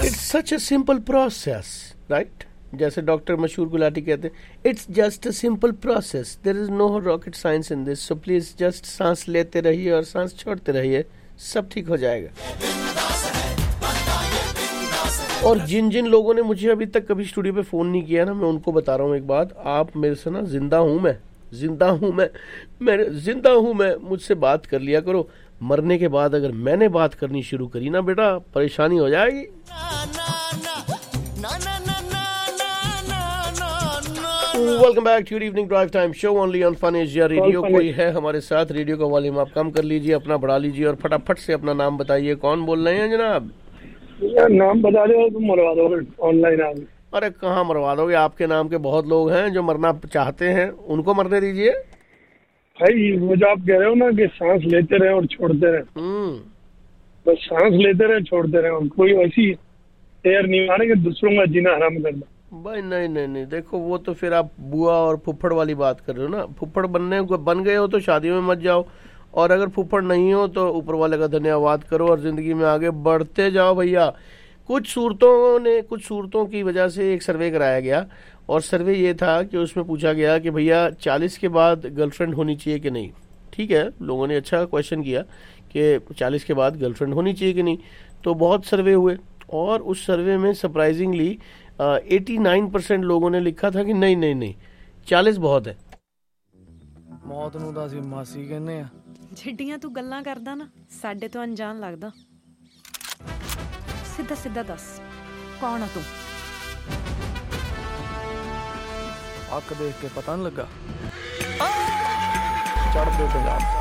It's such a simple process, right? जैसे doctor मशहूर गुलाटी कहते हैं, it's just a simple process, there is no rocket science in this, so please just सांस लेते रहिए और सांस छोड़ते रहिए, सब ठीक हो जाएगा। और जिन जिन लोगों ने मुझे अभी तक कभी स्टूडियो पे फोन नहीं किया ना, मैं उनको बता रहा हूँ एक बात, आप मेरे से ना जिंदा हूँ मैं, मुझसे बात कर लिया करो। मरने के बाद अगर मैंने बात करनी शुरू करी ना बेटा, परेशानी हो जाएगी। Welcome back to your evening drive time show only on fun Asia radio. कोई है हमारे साथ? रेडियो का वॉल्यूम आप कम कर लीजिए, अपना बढ़ा लीजिए और फटाफट से अपना नाम बताइए। कौन बोल रहे हैं जनाब? यार नाम बता दो, तुम मरवा दोगे ऑनलाइन आगे। अरे कहाँ मरवा दोगे, आपके नाम के बहुत लोग हैं जो मरना चाहते हैं, उनको मरने दीजिए भाई। वो जो आप कह रहे हो ना कि सांस लेते रहे और छोड़ते रहे, बस सांस लेते रहे छोड़ते रहे, और कोई ऐसी एयर नहीं मारे कि दूसरों का जीना हराम कर दो। भाई नहीं, देखो वो तो फिर आप बुआ और फुफ्फड़ वाली बात कर रहे हो ना। फुफ्फड़ बन गए हो तो शादियों में मत जाओ, और अगर फुफ्फड़ नहीं हो तो ऊपर वाले का धन्यवाद करो और जिंदगी में आगे बढ़ते जाओ भैया। कुछ सूरतों की वजह से एक सर्वे कराया गया, और सर्वे ये था कि उसमें पूछा गया कि भैया 40 के बाद गर्लफ्रेंड होनी चाहिए कि नहीं। ठीक है, लोगों ने अच्छा क्वेश्चन किया कि 40 के बाद गर्लफ्रेंड होनी चाहिए कि नहीं। तो बहुत सर्वे हुए, और उस सर्वे में सरप्राइजिंगली 89% लोगों ने लिखा था कि नहीं 40 बहुत है। मौत ਨੂੰ ਤਾਂ ਅਸੀਂ ਮਾਸੀ ਕਹਿੰਦੇ ਆ। ਜਿੱਡੀਆਂ ਤੂੰ ਗੱਲਾਂ ਕਰਦਾ ਨਾ, ਸਾਡੇ ਤੋਂ ਅਣਜਾਣ ਲੱਗਦਾ। ਸਿੱਧਾ ਦੱਸ, ਕੌਣ ਆ ਤੂੰ? ਅੱਖ ਦੇਖ ਕੇ ਪਤਾ ਨਹੀਂ ਲੱਗਾ। ਚੜ੍ਹਦੇ ਪੰਜਾਬ